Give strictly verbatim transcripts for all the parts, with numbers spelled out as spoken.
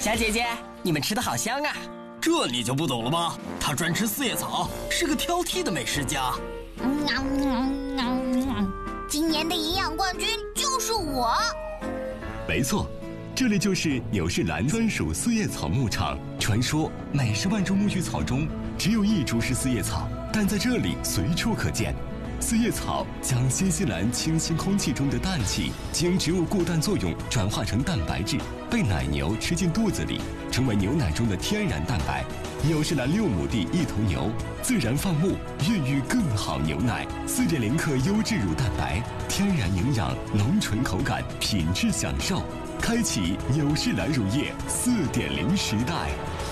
小姐姐，你们吃的好香啊！ 这你就不懂了吧？他专吃四叶草，是个挑剔的美食家。 嗯嗯嗯嗯、今年的营养冠军就是我。 没错，这里就是纽士兰专属四叶草牧场。传说每十万株苜蓿草中只有一株是四叶草，但在这里随处可见。四叶草将新西兰清新空气中的氮气经植物固氮作用转化成蛋白质，被奶牛吃进肚子里，成为牛奶中的天然蛋白。纽士兰六亩地一头牛，自然放牧，孕育更好牛奶。四点零克优质乳蛋白，天然营养，浓醇口感，品质享受。开启纽士兰乳业四点零时代。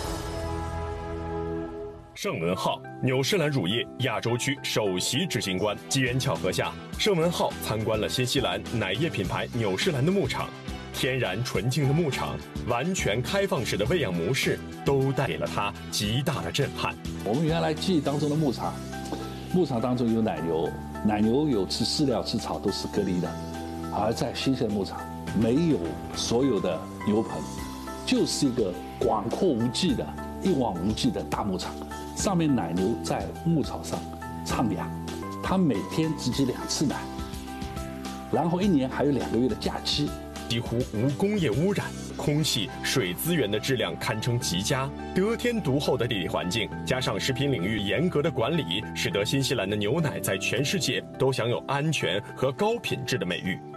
盛文浩，纽士兰乳业亚洲区首席执行官。机缘巧合下，盛文浩参观了新西兰奶业品牌纽士兰的牧场。天然纯净的牧场，完全开放式的喂养模式，都带给了他极大的震撼。 我们原来记忆当中的牧场，牧场当中有奶牛，奶牛有吃饲料、吃草都是隔离的，而在新西兰牧场没有所有的牛棚，就是一个广阔无际的、一望无际的大牧场。上面奶牛在牧草上徜徉，它每天只挤两次奶，然后一年还有两个月的假期。 几乎无工业污染，空气、水资源的质量堪称极佳，得天独厚的地理环境，加上食品领域严格的管理，使得新西兰的牛奶在全世界都享有安全和高品质的美誉。